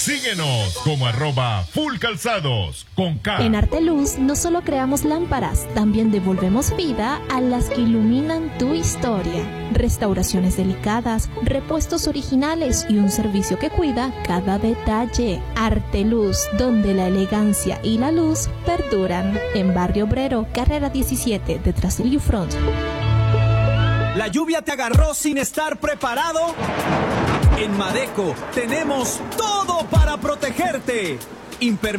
Síguenos como @fullcalzados con K. En Arteluz no solo creamos lámparas, también devolvemos vida a las que iluminan tu historia. Restauraciones delicadas, repuestos originales y un servicio que cuida cada detalle. Arteluz, donde la elegancia y la luz perduran. En Barrio Obrero, carrera 17, detrás del U-Front. ¿La lluvia te agarró sin estar preparado? En Madeco tenemos todo para protegerte.